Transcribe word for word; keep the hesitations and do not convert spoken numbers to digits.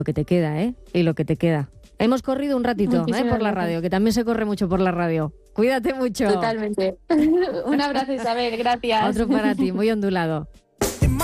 que te queda, ¿eh? Y lo que te queda. Hemos corrido un ratito, ¿eh? Por la radio, que también se corre mucho por la radio. Cuídate mucho. Totalmente. Un abrazo, Isabel, gracias. Otro para ti, muy ondulado.